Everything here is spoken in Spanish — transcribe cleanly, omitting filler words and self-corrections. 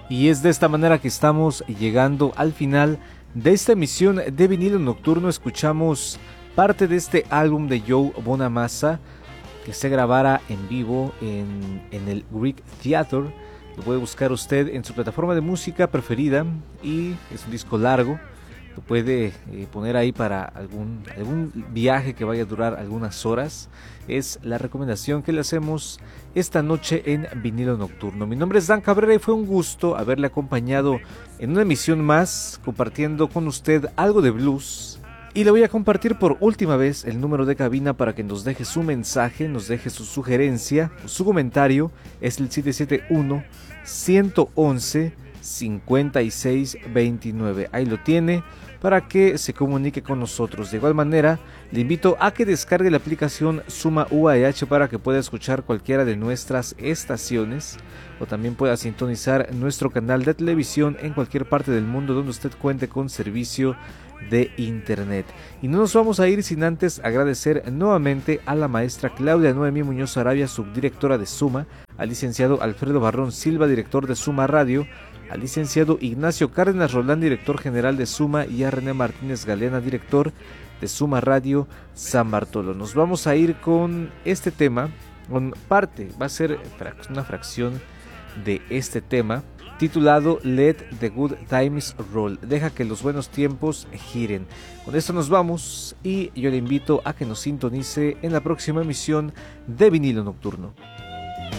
Y es de esta manera que estamos llegando al final de esta emisión de Vinilo Nocturno. Escuchamos parte de este álbum de Joe Bonamassa que se grabara en vivo en el Greek Theater. Lo puede buscar usted en su plataforma de música preferida y es un disco largo. Lo puede poner ahí para algún viaje que vaya a durar algunas horas. Es la recomendación que le hacemos esta noche en Vinilo Nocturno. Mi nombre es Dan Cabrera y fue un gusto haberle acompañado en una emisión más, compartiendo con usted algo de blues. Y le voy a compartir por última vez el número de cabina para que nos deje su mensaje, nos deje su sugerencia, su comentario. Es el 771-111-5629. Ahí lo tiene para que se comunique con nosotros. De igual manera, le invito a que descargue la aplicación Suma UAH para que pueda escuchar cualquiera de nuestras estaciones o también pueda sintonizar nuestro canal de televisión en cualquier parte del mundo donde usted cuente con servicio de internet. Y no nos vamos a ir sin antes agradecer nuevamente a la maestra Claudia Noemí Muñoz Arabia, subdirectora de Suma, al licenciado Alfredo Barrón Silva, director de Suma Radio, al licenciado Ignacio Cárdenas Roldán, director general de Suma, y a René Martínez Galeana, director de Suma Radio San Bartolo. Nos vamos a ir con este tema, con parte, va a ser una fracción de este tema, titulado Let the Good Times Roll. Deja que los buenos tiempos giren. Con esto nos vamos y yo le invito a que nos sintonice en la próxima emisión de Vinilo Nocturno.